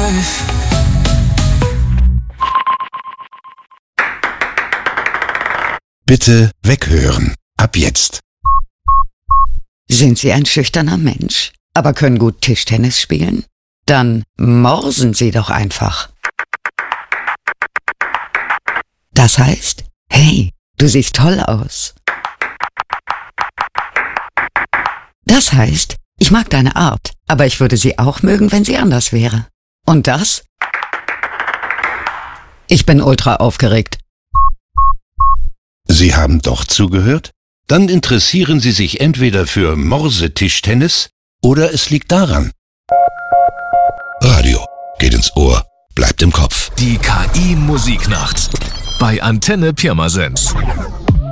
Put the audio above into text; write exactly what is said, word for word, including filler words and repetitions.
life. Bitte weghören. Ab jetzt. Sind Sie ein schüchterner Mensch, aber können gut Tischtennis spielen? Dann morsen Sie doch einfach. Das heißt, hey, du siehst toll aus. Das heißt, ich mag deine Art, aber ich würde sie auch mögen, wenn sie anders wäre. Und das? Ich bin ultra aufgeregt. Sie haben doch zugehört? Dann interessieren Sie sich entweder für Morsetischtennis oder es liegt daran. Radio geht ins Ohr, bleibt im Kopf. Die K I-Musiknacht bei Antenne Pirmasens.